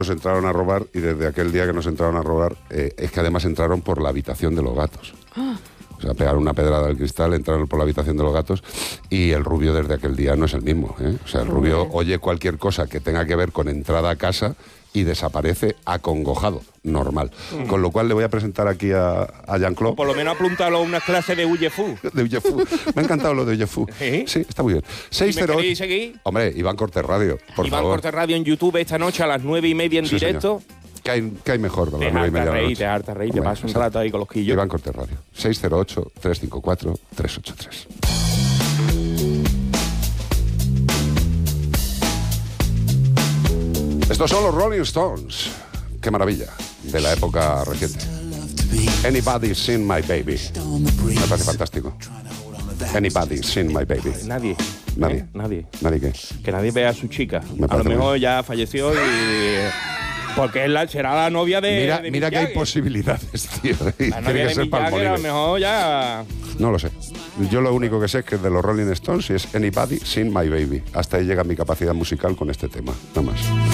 Nos entraron a robar y desde aquel día que nos entraron a robar, es que además entraron por la habitación de los gatos. O sea, pegaron una pedrada al cristal, entraron por la habitación de los gatos y el rubio desde aquel día no es el mismo, ¿eh? O sea, el rubio oye cualquier cosa que tenga que ver con entrada a casa y desaparece acongojado, normal. Con lo cual le voy a presentar aquí a Jean-Claude. Por lo menos apuntalo una clase de Uyefu. De Uyefu. Me ha encantado lo de Uyefu. Sí, está muy bien. 608. ¿Me queréis seguir? Hombre, Iván Cortés Radio, por Iván favor. Cortés Radio en YouTube esta noche a las 9:30 en directo. Señor. ¿Qué hay mejor a las 9:30 de la noche? Te harta reír, te paso un rato ahí con los quillos. Iván Cortés Radio. 608-354-383. Estos son los Rolling Stones. Qué maravilla. De la época reciente. Anybody Seen My Baby. Me parece fantástico. Anybody Seen My Baby. Nadie. Nadie. Nadie. ¿Nadie qué? Que nadie vea a su chica. Me A lo parece mejor muy ya falleció y... Porque será la novia de Mira Mick que hay Jagger. posibilidades, tío. La Tiene novia que de ser Mick Jagger a lo Palmolive. mejor ya... No lo sé. Yo lo único que sé es que es de los Rolling Stones y es Anybody Seen My Baby. Hasta ahí llega mi capacidad musical con este tema. Nada más.